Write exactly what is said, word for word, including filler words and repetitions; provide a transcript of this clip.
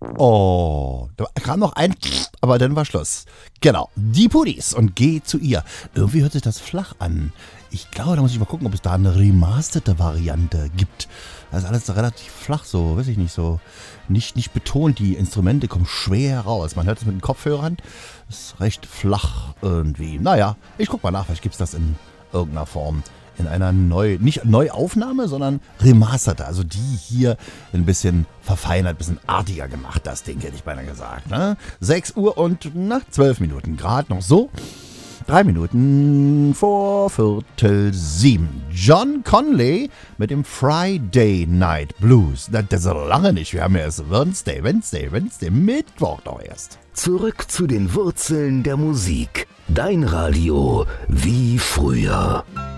Oh, da kam noch ein, aber dann war Schluss. Genau, die Puddies und geh zu ihr. Irgendwie hört sich das flach an. Ich glaube, da muss ich mal gucken, ob es da eine remasterte Variante gibt. Das ist alles relativ flach, so, weiß ich nicht, so nicht, nicht betont. Die Instrumente kommen schwer raus. Man hört es mit den Kopfhörern. Ist recht flach irgendwie. Naja, ich guck mal nach, vielleicht gibt es das in irgendeiner Form. In einer neu, nicht Neuaufnahme, sondern remasterte. Also die hier ein bisschen verfeinert, ein bisschen artiger gemacht. Das Ding hätte ich beinahe gesagt. Ne? sechs Uhr und na, zwölf Minuten. Gerade noch so. Drei Minuten vor Viertel sieben. John Conley mit dem Friday Night Blues. Das ist so lange nicht. Wir haben ja erst Wednesday, Wednesday, Wednesday, Mittwoch doch erst. Zurück zu den Wurzeln der Musik. Dein Radio wie früher.